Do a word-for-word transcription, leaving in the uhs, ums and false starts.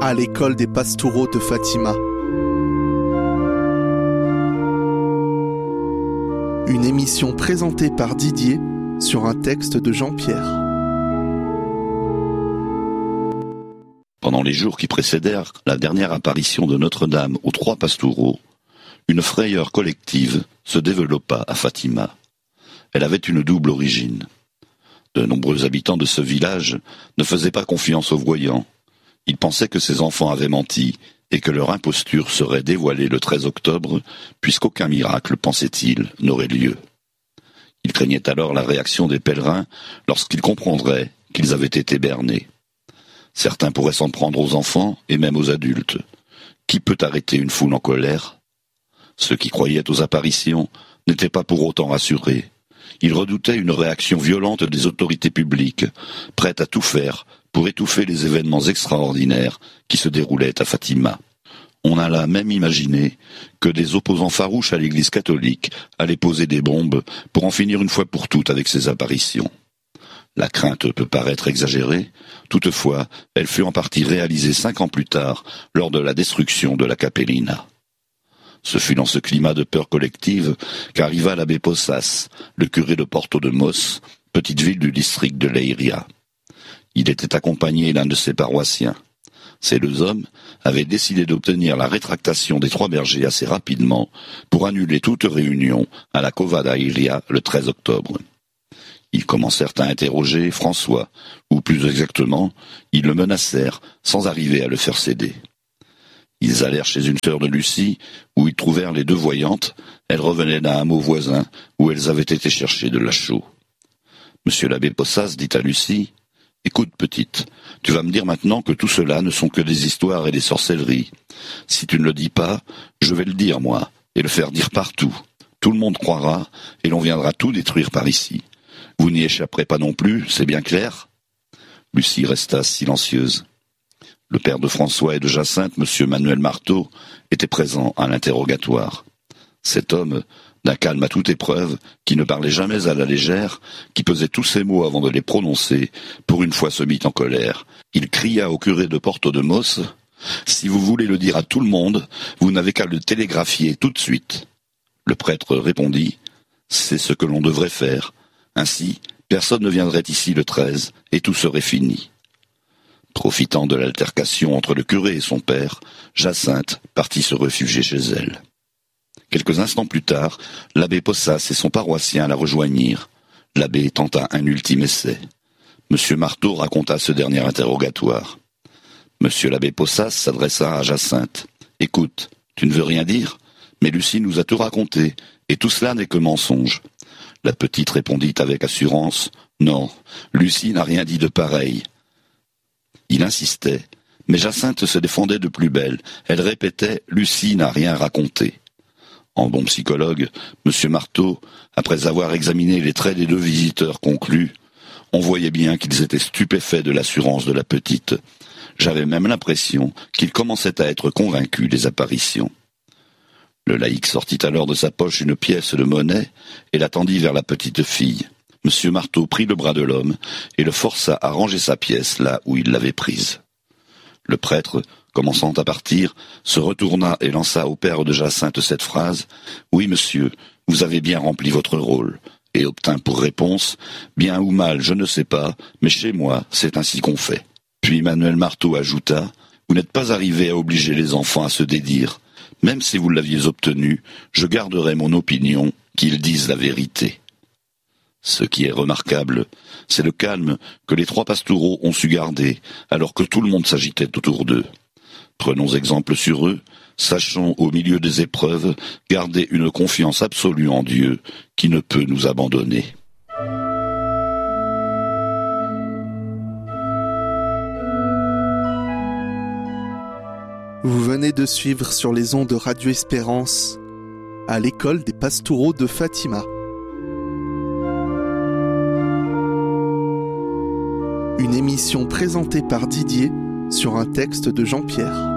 à l'école des Pastoureaux de Fatima. Une émission présentée par Didier sur un texte de Jean-Pierre. Pendant les jours qui précédèrent la dernière apparition de Notre-Dame aux trois Pastoureaux, une frayeur collective se développa à Fatima. Elle avait une double origine. De nombreux habitants de ce village ne faisaient pas confiance aux voyants. Ils pensaient que ces enfants avaient menti et que leur imposture serait dévoilée le treize octobre, puisqu'aucun miracle, pensait-il, n'aurait lieu. Ils craignaient alors la réaction des pèlerins lorsqu'ils comprendraient qu'ils avaient été bernés. Certains pourraient s'en prendre aux enfants et même aux adultes. Qui peut arrêter une foule en colère ? Ceux qui croyaient aux apparitions n'étaient pas pour autant rassurés. Ils redoutaient une réaction violente des autorités publiques, prêtes à tout faire pour étouffer les événements extraordinaires qui se déroulaient à Fatima. On alla même imaginer que des opposants farouches à l'Église catholique allaient poser des bombes pour en finir une fois pour toutes avec ces apparitions. La crainte peut paraître exagérée, toutefois, elle fut en partie réalisée cinq ans plus tard, lors de la destruction de la Capellina. Ce fut dans ce climat de peur collective qu'arriva l'abbé Possas, le curé de Porto de Mos, petite ville du district de Leiria. Il était accompagné d'un de ses paroissiens. Ces deux hommes avaient décidé d'obtenir la rétractation des trois bergers assez rapidement pour annuler toute réunion à la Cova da Iria le treize octobre. Ils commencèrent à interroger François, ou plus exactement, ils le menacèrent sans arriver à le faire céder. Ils allèrent chez une sœur de Lucie, où ils trouvèrent les deux voyantes. Elles revenaient d'un hameau voisin, où elles avaient été chercher de la chaux. Monsieur l'abbé Possas dit à Lucie, « Écoute, petite, tu vas me dire maintenant que tout cela ne sont que des histoires et des sorcelleries. Si tu ne le dis pas, je vais le dire, moi, et le faire dire partout. Tout le monde croira, et l'on viendra tout détruire par ici. Vous n'y échapperez pas non plus, c'est bien clair ?» Lucie resta silencieuse. Le père de François et de Jacinthe, monsieur Manuel Marteau, était présent à l'interrogatoire. Cet homme, d'un calme à toute épreuve, qui ne parlait jamais à la légère, qui pesait tous ses mots avant de les prononcer, pour une fois se mit en colère. Il cria au curé de Porto de Mos, « Si vous voulez le dire à tout le monde, vous n'avez qu'à le télégraphier tout de suite. » Le prêtre répondit, « C'est ce que l'on devrait faire. Ainsi, personne ne viendrait ici le treize, et tout serait fini. » Profitant de l'altercation entre le curé et son père, Jacinthe partit se réfugier chez elle. Quelques instants plus tard, l'abbé Possas et son paroissien la rejoignirent. L'abbé tenta un ultime essai. Monsieur Marteau raconta ce dernier interrogatoire. Monsieur l'abbé Possas s'adressa à Jacinthe. « Écoute, tu ne veux rien dire ? Mais Lucie nous a tout raconté, et tout cela n'est que mensonge. » La petite répondit avec assurance. « Non, Lucie n'a rien dit de pareil. » Il insistait, mais Jacinthe se défendait de plus belle. Elle répétait « Lucie n'a rien raconté ». En bon psychologue, monsieur Marteau, après avoir examiné les traits des deux visiteurs, conclut « On voyait bien qu'ils étaient stupéfaits de l'assurance de la petite. J'avais même l'impression qu'ils commençaient à être convaincus des apparitions. » Le laïc sortit alors de sa poche une pièce de monnaie et la tendit vers la petite fille. Monsieur Marteau prit le bras de l'homme et le força à ranger sa pièce là où il l'avait prise. Le prêtre, commençant à partir, se retourna et lança au père de Jacinthe cette phrase « Oui, monsieur, vous avez bien rempli votre rôle », et obtint pour réponse « Bien ou mal, je ne sais pas, mais chez moi, c'est ainsi qu'on fait. » Puis Manuel Marteau ajouta « Vous n'êtes pas arrivé à obliger les enfants à se dédire. Même si vous l'aviez obtenu, je garderai mon opinion qu'ils disent la vérité. » Ce qui est remarquable, c'est le calme que les trois Pastoureaux ont su garder, alors que tout le monde s'agitait autour d'eux. Prenons exemple sur eux, sachons au milieu des épreuves garder une confiance absolue en Dieu qui ne peut nous abandonner. Vous venez de suivre sur les ondes de Radio Espérance, à l'école des Pastoureaux de Fatima. Une émission présentée par Didier sur un texte de Jean-Pierre.